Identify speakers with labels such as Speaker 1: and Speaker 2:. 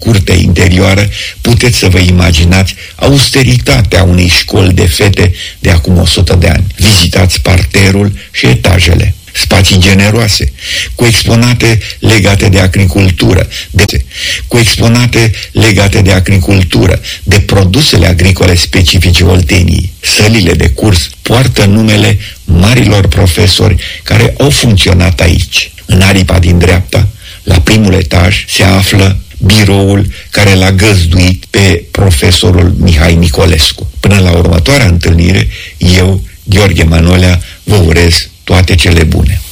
Speaker 1: curtea interioară, puteți să vă imaginați austeritatea unei școli de fete de acum 100 de ani. Vizitați parterul și etajele. Spații generoase, cu exponate legate de agricultură, de produsele agricole specifice Olteniei. Sălile de curs poartă numele marilor profesori care au funcționat aici. În aripa din dreapta, la primul etaj, se află biroul care l-a găzduit pe profesorul Mihai Nicolescu. Până la următoarea întâlnire, eu, Gheorghe Manolea, vă urez toate cele bune.